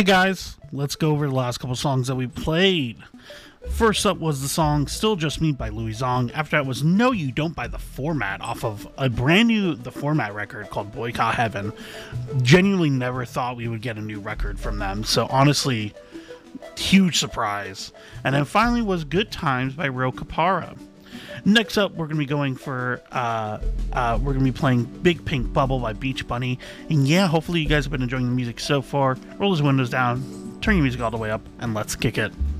Hey guys, let's go over the last couple songs that we played. First up was the song Still Just Me by Louis Zong. After that was No You Don't by The Format off of a brand new The Format record called Boycott Heaven. Genuinely never thought we would get a new record from them, so honestly, huge surprise. And then finally was Good Times by Ro Capara. Next up, we're going to be going for, we're going to be playing Big Pink Bubble by Beach Bunny. And yeah, hopefully you guys have been enjoying the music so far. Roll those windows down, turn your music all the way up, and let's kick it.